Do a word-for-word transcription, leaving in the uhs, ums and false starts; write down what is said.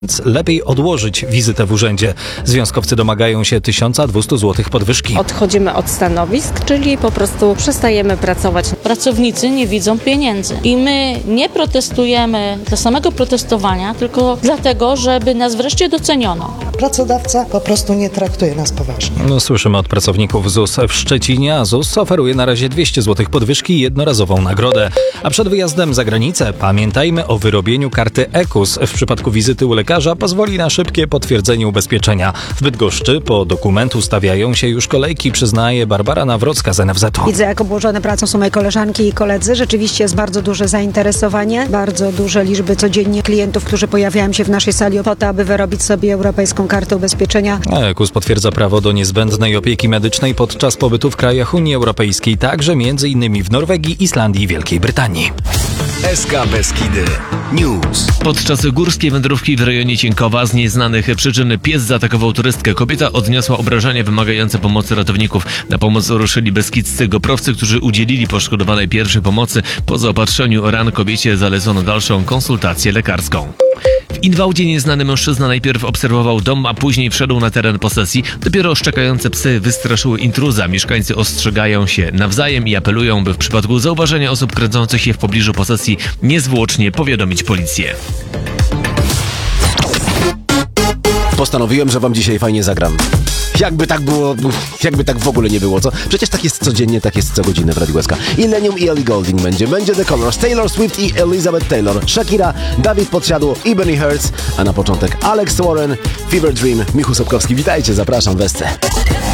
Więc lepiej odłożyć wizytę w urzędzie. Związkowcy domagają się tysiąc dwieście złotych podwyżki. Odchodzimy od stanowisk, czyli po prostu przestajemy pracować. Pracownicy nie widzą pieniędzy i my nie protestujemy dla samego protestowania, tylko dlatego, żeby nas wreszcie doceniono. Pracodawca po prostu nie traktuje nas poważnie. No, słyszymy od pracowników Z U S w Szczecinie, a Z U S oferuje na razie dwieście złotych podwyżki i jednorazową nagrodę. A przed wyjazdem za granicę pamiętajmy o wyrobieniu karty E K U S. W przypadku wizyty u lekarza pozwoli na szybkie potwierdzenie ubezpieczenia. W Bydgoszczy po dokument ustawiają się już kolejki, przyznaje Barbara Nawrocka z N F Z u. Widzę, jak obłożone pracą są moje koleżanki i koledzy. Rzeczywiście jest bardzo duże zainteresowanie, bardzo duże liczby codziennie klientów, którzy pojawiają się w naszej sali po to, aby wyrobić sobie europejską kartę ubezpieczenia. E K U S potwierdza prawo do niezbędnej opieki medycznej podczas pobytu w krajach Unii Europejskiej, także między innymi w Norwegii, Islandii i Wielkiej Brytanii. S K Beskidy News. Podczas górskiej wędrówki w rejonie Cienkowa z nieznanych przyczyn pies zaatakował turystkę. Kobieta odniosła obrażenia wymagające pomocy ratowników. Na pomoc ruszyli beskidzcy goprowcy, którzy udzielili poszkodowanej pierwszej pomocy. Po zaopatrzeniu ran kobiecie zalecono dalszą konsultację lekarską. W Inwałdzie nieznany mężczyzna najpierw obserwował dom, a później wszedł na teren posesji. Dopiero szczekające psy wystraszyły intruza. Mieszkańcy ostrzegają się nawzajem i apelują, by w przypadku zauważenia osób kręcących się w pobliżu posesji niezwłocznie powiadomić policję. Postanowiłem, że wam dzisiaj fajnie zagram. Jakby tak było, jakby tak w ogóle nie było, co? Przecież tak jest codziennie, tak jest co godzinę w Radiu S K. Illenium i Ellie Goulding będzie. Będzie The Colors, Taylor Swift i Elizabeth Taylor, Shakira, Dawid Podsiadło i Benny Hertz, a na początek Alex Warren, Fever Dream, Michu Sobkowski. Witajcie, zapraszam w S C.